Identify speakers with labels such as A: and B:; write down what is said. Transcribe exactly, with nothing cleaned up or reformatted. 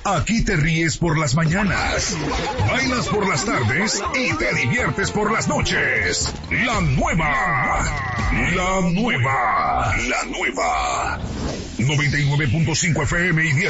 A: Aquí te ríes por las mañanas, bailas por las tardes y te diviertes por las noches. La nueva, la nueva, la nueva. noventa y nueve punto cinco F M y diez